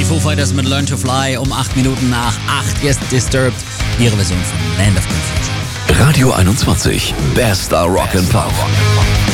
Foo Fighters mit Learn to Fly um 8 Minuten nach 8. Jetzt Disturbed, ihre Version von Land of Confusion. Radio 21, bester Rock and Pop.